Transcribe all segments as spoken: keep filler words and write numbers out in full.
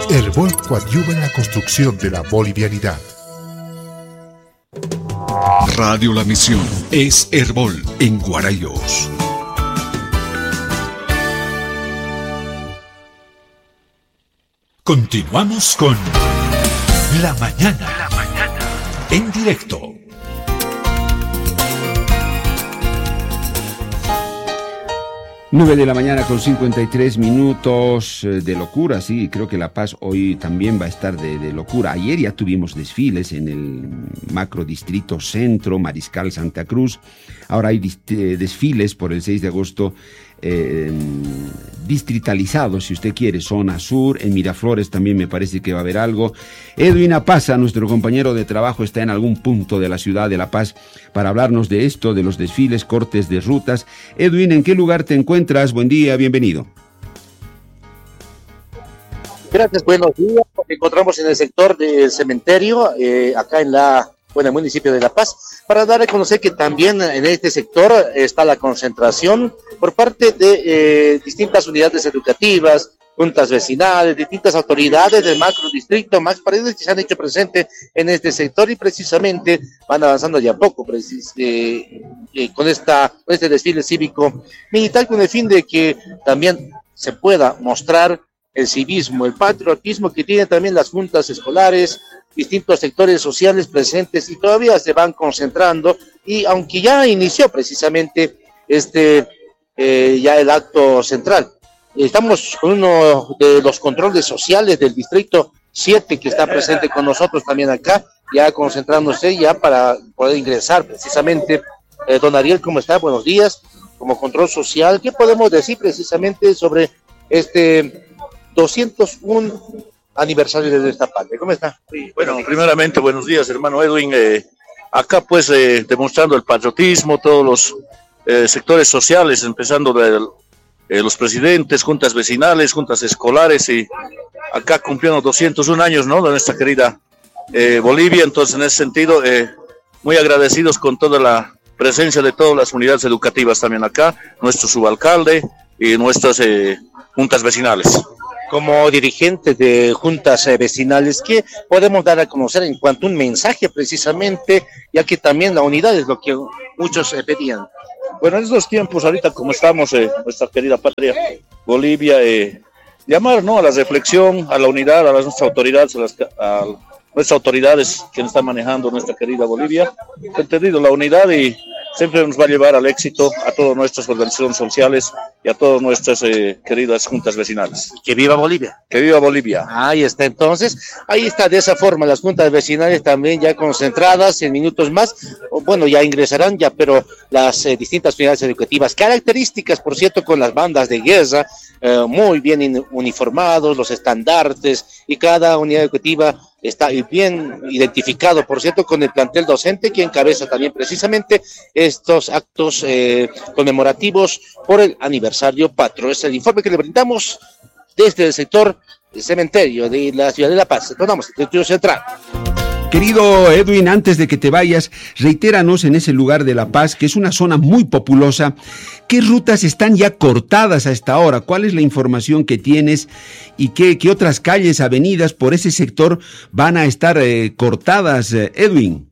Herbol coadyuva en la construcción de la bolivianidad. Radio La Misión es Herbol en Guarayos. Continuamos con La Mañana, La Mañana en directo. nueve de la mañana con cincuenta y tres minutos de locura, sí, creo que La Paz hoy también va a estar de, de locura. Ayer ya tuvimos desfiles en el macro distrito centro, Mariscal Santa Cruz. Ahora hay dist- desfiles por el seis de agosto eh, distritalizados, si usted quiere, zona sur, en Miraflores también me parece que va a haber algo. Edwin Apaza, nuestro compañero de trabajo, está en algún punto de la ciudad de La Paz para hablarnos de esto, de los desfiles, cortes de rutas. Edwin, ¿en qué lugar te encuentras? Buen día, bienvenido. Gracias, buenos días. Nos encontramos en el sector del cementerio, eh, acá en la bueno, el municipio de La Paz, para dar a conocer que también en este sector está la concentración por parte de eh, distintas unidades educativas, juntas vecinales, distintas autoridades del macro distrito, Max Paredes, que se han hecho presente en este sector y precisamente van avanzando ya poco precis, eh, eh, con, esta, con este desfile cívico militar, con el fin de que también se pueda mostrar el civismo, el patriotismo que tienen también las juntas escolares, distintos sectores sociales presentes y todavía se van concentrando, y aunque ya inició precisamente este eh, ya el acto central, estamos con uno de los controles sociales del distrito siete que está presente con nosotros también acá, ya concentrándose ya para poder ingresar precisamente. eh, don Ariel, ¿cómo está? Buenos días. Como control social, ¿qué podemos decir precisamente sobre este doscientos uno aniversario de esta parte? ¿Cómo está? Sí, bueno, primeramente, buenos días, hermano Edwin. Eh, acá, pues, eh, demostrando el patriotismo, todos los eh, sectores sociales, empezando de eh, los presidentes, juntas vecinales, juntas escolares, y acá cumpliendo doscientos un años, ¿no?, de nuestra querida eh, Bolivia. Entonces, en ese sentido, eh, muy agradecidos con toda la presencia de todas las unidades educativas también acá, nuestro subalcalde y nuestras eh, juntas vecinales. Como dirigente de juntas eh, vecinales, ¿qué podemos dar a conocer en cuanto a un mensaje precisamente, ya que también la unidad es lo que muchos eh, pedían? Bueno, en estos tiempos, ahorita como estamos, eh, nuestra querida patria, Bolivia, eh, llamar, ¿no?, a la reflexión, a la unidad, a las nuestras autoridades, a, las, a nuestras autoridades que están manejando nuestra querida Bolivia, entendido la unidad, y siempre nos va a llevar al éxito a todas nuestras organizaciones sociales y a todas nuestras eh, queridas juntas vecinales. ¡Que viva Bolivia! ¡Que viva Bolivia! Ahí está, entonces, ahí está, de esa forma, las juntas vecinales también ya concentradas en minutos más, bueno, ya ingresarán ya, pero las eh, distintas unidades educativas, características, por cierto, con las bandas de guerra, eh, muy bien in, uniformados, los estandartes, y cada unidad educativa está bien identificado, por cierto, con el plantel docente que encabeza también precisamente estos actos eh, conmemorativos por el aniversario patrio. Es el informe que le brindamos desde el sector del cementerio de la ciudad de La Paz. Retornamos al estudio central. Querido Edwin, antes de que te vayas, reitéranos en ese lugar de La Paz, que es una zona muy populosa. ¿Qué rutas están ya cortadas a esta hora? ¿Cuál es la información que tienes? ¿Y qué, qué otras calles, avenidas por ese sector van a estar eh, cortadas, eh, Edwin?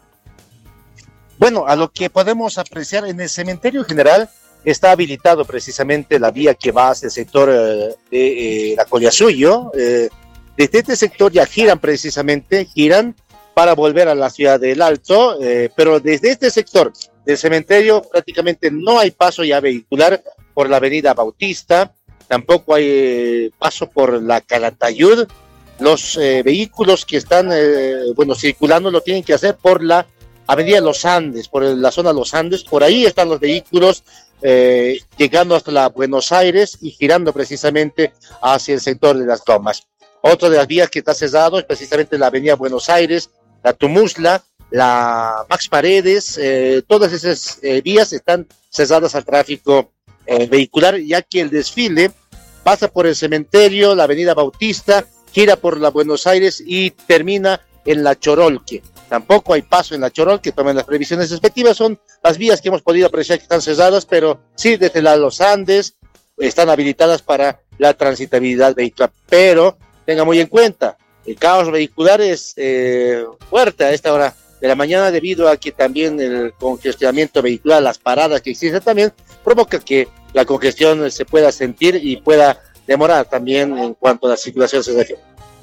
Bueno, a lo que podemos apreciar en el cementerio general, está habilitado precisamente la vía que va hacia el sector eh, de eh, la Collasuyo. Eh, desde este sector ya giran precisamente, giran para volver a la ciudad del Alto, eh, pero desde este sector del cementerio prácticamente no hay paso ya vehicular por la avenida Bautista, tampoco hay eh, paso por la Calatayud. Los eh, vehículos que están eh, bueno circulando lo tienen que hacer por la avenida Los Andes, por la zona Los Andes, por ahí están los vehículos eh, llegando hasta la Buenos Aires y girando precisamente hacia el sector de las Lomas. Otra de las vías que está cerrado es precisamente la avenida Buenos Aires, la Tumusla, la Max Paredes, eh, todas esas eh, vías están cerradas al tráfico eh, vehicular, ya que el desfile pasa por el cementerio, la avenida Bautista, gira por la Buenos Aires y termina en la Chorolque. Tampoco hay paso en la Chorolque, tomen las previsiones respectivas, son las vías que hemos podido apreciar que están cerradas, pero sí desde la Los Andes están habilitadas para la transitabilidad vehicular, pero tenga muy en cuenta. El caos vehicular es eh, fuerte a esta hora de la mañana debido a que también el congestionamiento vehicular, las paradas que existen también, provoca que la congestión se pueda sentir y pueda demorar también en cuanto a la circulación se refiere.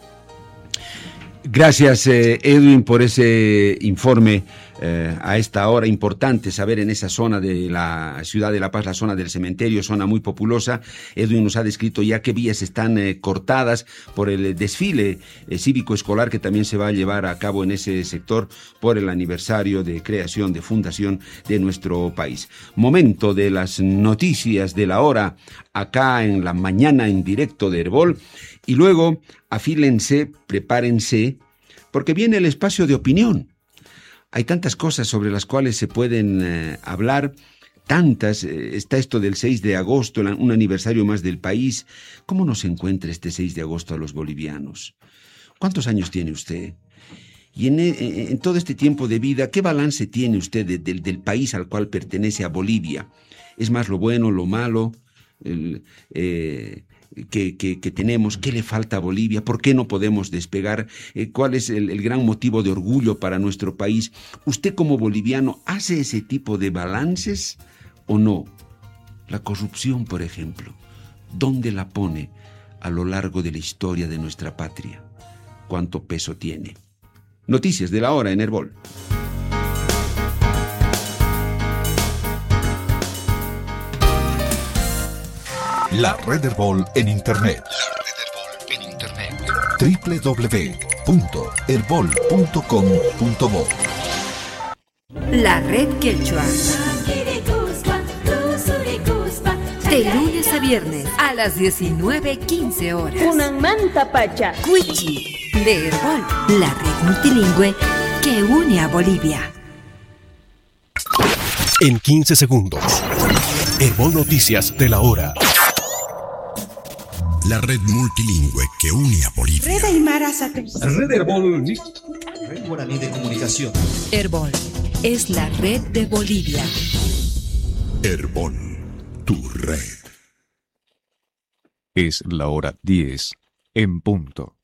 Gracias, eh, Edwin, por ese informe eh, a esta hora. Importante saber en esa zona de la ciudad de La Paz, la zona del cementerio, zona muy populosa. Edwin nos ha descrito ya qué vías están eh, cortadas por el desfile eh, cívico-escolar que también se va a llevar a cabo en ese sector por el aniversario de creación, de fundación de nuestro país. Momento de las noticias de la hora acá en la mañana en directo de Herbol. Y luego, afílense, prepárense, porque viene el espacio de opinión. Hay tantas cosas sobre las cuales se pueden eh, hablar, tantas. Eh, está esto del seis de agosto, la, un aniversario más del país. ¿Cómo nos encuentra este seis de agosto a los bolivianos? ¿Cuántos años tiene usted? Y en, en todo este tiempo de vida, ¿qué balance tiene usted de, de, del país al cual pertenece, a Bolivia? ¿Es más lo bueno, lo malo? El, eh, Que, que, que tenemos, qué le falta a Bolivia, por qué no podemos despegar, eh, cuál es el, el gran motivo de orgullo para nuestro país. ¿Usted como boliviano hace ese tipo de balances o no? La corrupción, por ejemplo, ¿dónde la pone a lo largo de la historia de nuestra patria? ¿Cuánto peso tiene? Noticias de la hora en Herbol. La Red Herbol en Internet. La Red Herbol en Internet. doble u doble u doble u punto herbol punto com punto bo. La Red Quechua. De lunes a viernes a las diecinueve quince horas. Una manta pacha. Cuichi de Herbol. La red multilingüe que une a Bolivia. En quince segundos. Herbol Noticias de la hora. La red multilingüe que une a Bolivia. Red Aymara Satélite. Red Herbol. Red Guaraní de Comunicación. Herbol es la red de Bolivia. Herbol, tu red. Es la hora diez en punto.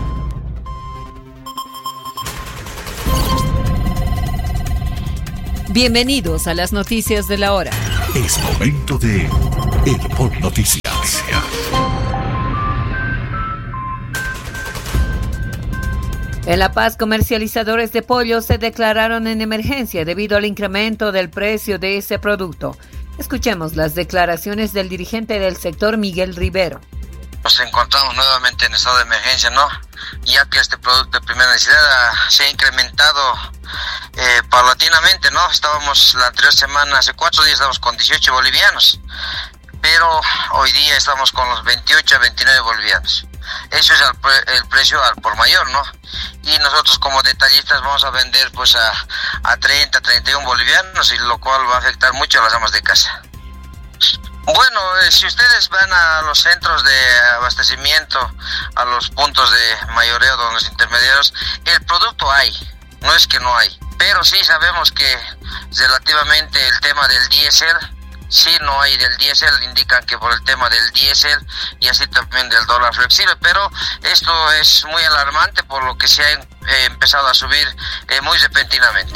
Bienvenidos a las noticias de la hora. Es momento de Herbol Noticias. En La Paz, comercializadores de pollo se declararon en emergencia debido al incremento del precio de ese producto. Escuchemos las declaraciones del dirigente del sector, Miguel Rivero. Nos encontramos nuevamente en estado de emergencia, ¿no? Ya que este producto de primera necesidad uh, se ha incrementado eh, paulatinamente, ¿no? Estábamos la anterior semana, hace cuatro días estábamos con dieciocho bolivianos, pero hoy día estamos con los veintiocho a veintinueve bolivianos. Eso es el, pre- el precio al por mayor, ¿no? Y nosotros como detallistas vamos a vender pues a, a treinta, treinta y uno bolivianos, y lo cual va a afectar mucho a las amas de casa. Bueno, eh, si ustedes van a los centros de abastecimiento, a los puntos de mayoreo de los intermediarios, el producto hay, no es que no hay, pero sí sabemos que relativamente el tema del diésel, sí no hay del diésel, indican que por el tema del diésel y así también del dólar flexible, pero esto es muy alarmante por lo que se ha eh, empezado a subir eh, muy repentinamente.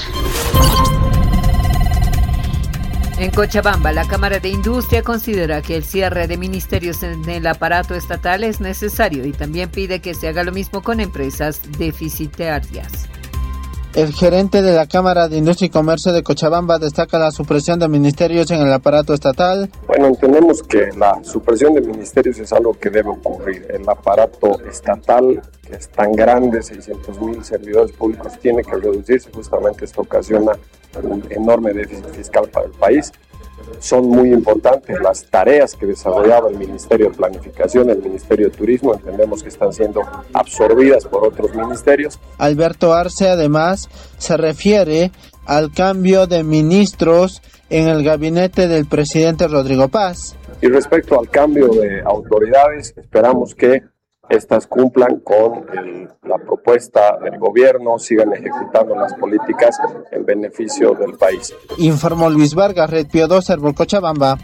En Cochabamba, la Cámara de Industria considera que el cierre de ministerios en el aparato estatal es necesario y también pide que se haga lo mismo con empresas deficitarias. El gerente de la Cámara de Industria y Comercio de Cochabamba destaca la supresión de ministerios en el aparato estatal. Bueno, entendemos que la supresión de ministerios es algo que debe ocurrir. El aparato estatal, que es tan grande, seiscientos mil servidores públicos, tiene que reducirse. Justamente esto ocasiona un enorme déficit fiscal para el país. Son muy importantes las tareas que desarrollaba el Ministerio de Planificación, el Ministerio de Turismo, entendemos que están siendo absorbidas por otros ministerios. Alberto Arce además se refiere al cambio de ministros en el gabinete del presidente Rodrigo Paz. Y respecto al cambio de autoridades, esperamos que estas cumplan con el, la propuesta del gobierno, sigan ejecutando las políticas en beneficio del país. Informó Luis Vargas, Red Pío dos, Herbol Cochabamba.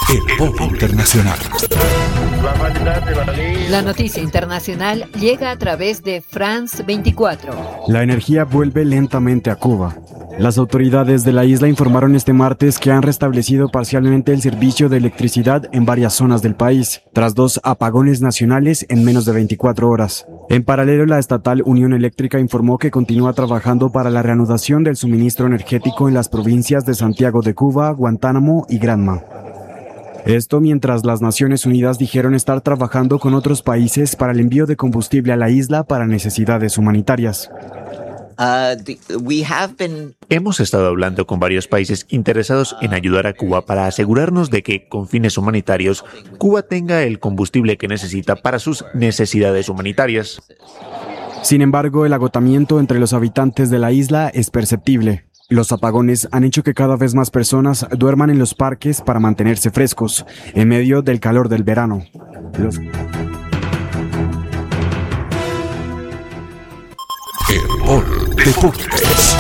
Herbol Internacional. La noticia internacional llega a través de France veinticuatro. La energía vuelve lentamente a Cuba. Las autoridades de la isla informaron este martes que han restablecido parcialmente el servicio de electricidad en varias zonas del país, tras dos apagones nacionales en menos de veinticuatro horas. En paralelo, la estatal Unión Eléctrica informó que continúa trabajando para la reanudación del suministro energético en las provincias de Santiago de Cuba, Guantánamo y Granma. Esto mientras las Naciones Unidas dijeron estar trabajando con otros países para el envío de combustible a la isla para necesidades humanitarias. Uh, the, we have been... Hemos estado hablando con varios países interesados en ayudar a Cuba para asegurarnos de que, con fines humanitarios, Cuba tenga el combustible que necesita para sus necesidades humanitarias. Sin embargo, el agotamiento entre los habitantes de la isla es perceptible. Los apagones han hecho que cada vez más personas duerman en los parques para mantenerse frescos, en medio del calor del verano. Los... Herbol Deportes.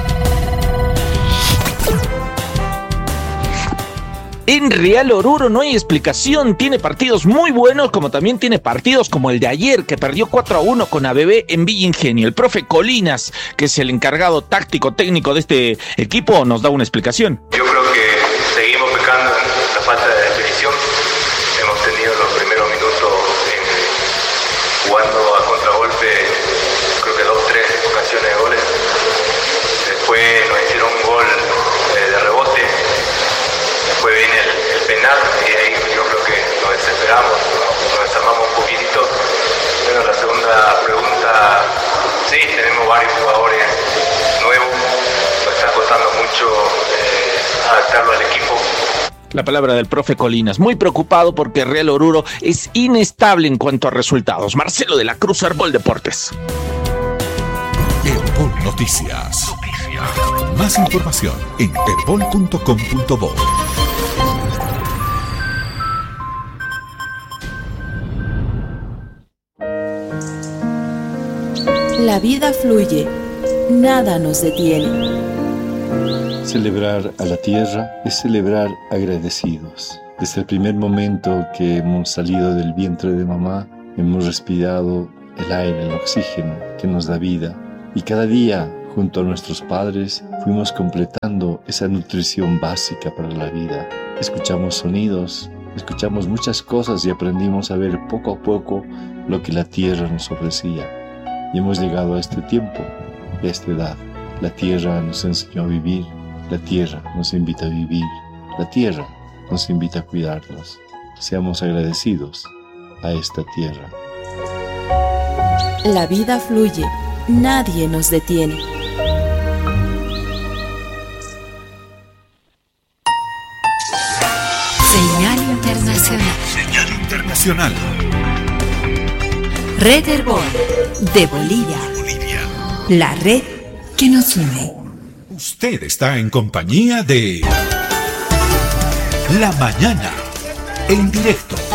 En Real Oruro no hay explicación, tiene partidos muy buenos como también tiene partidos como el de ayer que perdió cuatro a uno con A B B en Villa Ingenio. El profe Colinas, que es el encargado táctico técnico de este equipo, nos da una explicación. Yo creo que seguimos pecando en la falta de definición. Hemos tenido los primeros minutos en, jugando a contragolpe, creo que dos, tres ocasiones de goles. Después nos hicieron un gol eh, de rebote. Después viene el, el penal y ahí yo creo que nos desesperamos, nos, nos desarmamos un poquitito. Bueno, la segunda pregunta, sí, tenemos varios jugadores nuevos, nos está costando mucho eh, adaptarlo al equipo. La palabra del profe Colinas, muy preocupado porque Real Oruro es inestable en cuanto a resultados. Marcelo de la Cruz, Herbol Deportes. Herbol Noticias. Noticias. Más información en herbol punto com punto bo. La vida fluye, nada nos detiene. Celebrar a la tierra es celebrar agradecidos. Desde el primer momento que hemos salido del vientre de mamá, hemos respirado el aire, el oxígeno que nos da vida. Y cada día, junto a nuestros padres, fuimos completando esa nutrición básica para la vida. Escuchamos sonidos, escuchamos muchas cosas y aprendimos a ver poco a poco lo que la tierra nos ofrecía. Y hemos llegado a este tiempo, a esta edad. La tierra nos enseñó a vivir, la tierra nos invita a vivir, la tierra nos invita a cuidarnos. Seamos agradecidos a esta tierra. La vida fluye, nadie nos detiene. Señal internacional. Señal internacional. Red Herbol de Bolivia. Bolivia. La red que nos une. Usted está en compañía de La Mañana, en directo.